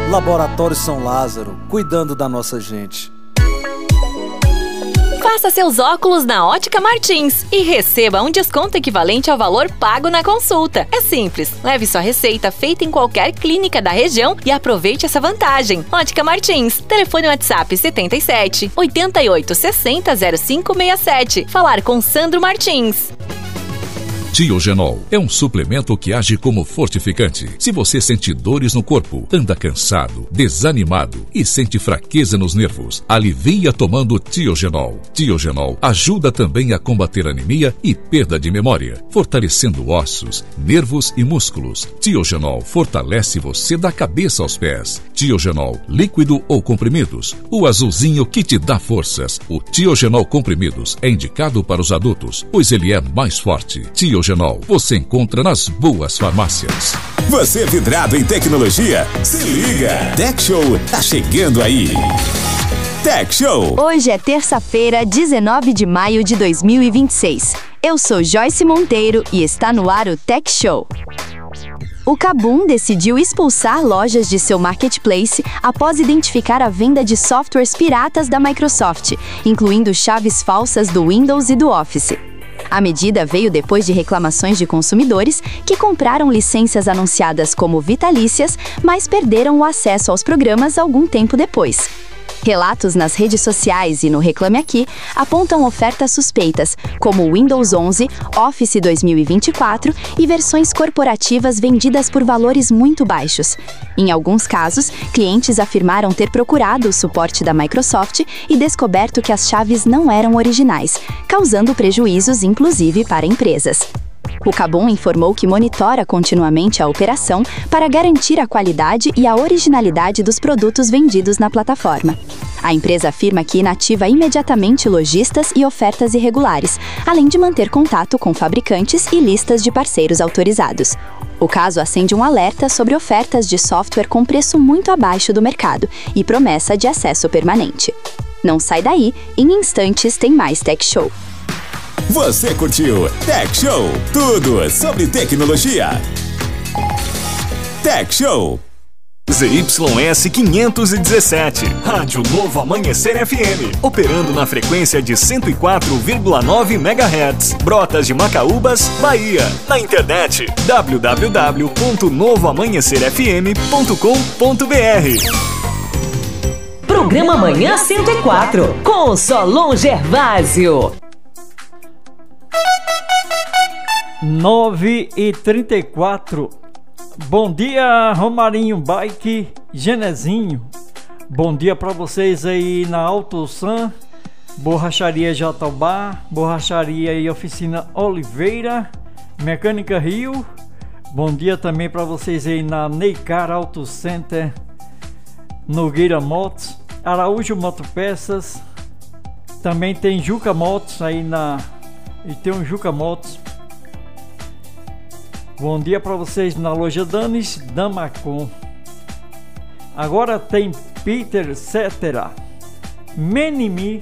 Laboratório São Lázaro, cuidando da nossa gente. Faça seus óculos na Ótica Martins e receba um desconto equivalente ao valor pago na consulta. É simples, leve sua receita feita em qualquer clínica da região e aproveite essa vantagem. Ótica Martins, telefone WhatsApp 77 88 60 0567. Falar com Sandro Martins. Tiogenol é um suplemento que age como fortificante. Se você sente dores no corpo, anda cansado, desanimado e sente fraqueza nos nervos, alivia tomando Tiogenol. Tiogenol ajuda também a combater anemia e perda de memória, fortalecendo ossos, nervos e músculos. Tiogenol fortalece você da cabeça aos pés. Tiogenol, líquido ou comprimidos, o azulzinho que te dá forças. O Tiogenol comprimidos é indicado para os adultos, pois ele é mais forte. Tiogenol você encontra nas boas farmácias. Você vidrado em tecnologia? Se liga! Tech Show tá chegando aí! Tech Show! Hoje é terça-feira, 19 de maio de 2026. Eu sou Joyce Monteiro e está no ar o Tech Show. O KaBuM decidiu expulsar lojas de seu marketplace após identificar a venda de softwares piratas da Microsoft, incluindo chaves falsas do Windows e do Office. A medida veio depois de reclamações de consumidores que compraram licenças anunciadas como vitalícias, mas perderam o acesso aos programas algum tempo depois. Relatos nas redes sociais e no Reclame Aqui apontam ofertas suspeitas, como Windows 11, Office 2024 e versões corporativas vendidas por valores muito baixos. Em alguns casos, clientes afirmaram ter procurado o suporte da Microsoft e descoberto que as chaves não eram originais, causando prejuízos inclusive para empresas. O KaBuM informou que monitora continuamente a operação para garantir a qualidade e a originalidade dos produtos vendidos na plataforma. A empresa afirma que inativa imediatamente lojistas e ofertas irregulares, além de manter contato com fabricantes e listas de parceiros autorizados. O caso acende um alerta sobre ofertas de software com preço muito abaixo do mercado e promessa de acesso permanente. Não sai daí, em instantes tem mais Tech Show. Você curtiu Tech Show? Tudo sobre tecnologia. Tech Show. ZYS 517, Rádio Novo Amanhecer FM, operando na frequência de 104,9 MHz, Brotas de Macaúbas, Bahia. Na internet, www.novoamanhecerfm.com.br. Programa Manhã 104, com Solon Gervásio. 9h34. Bom dia, Romarinho Bike, Genezinho. Bom dia para vocês aí na AutoSan, Borracharia Jatobá, Borracharia e Oficina Oliveira, Mecânica Rio. Bom dia também para vocês aí na Neicar Auto Center, Nogueira Motos, Araújo Motopeças. Também tem Juca Motos aí e tem um Juca Motos. Bom dia para vocês na loja Danis Damacon. Agora tem Peter Cetera, Menimi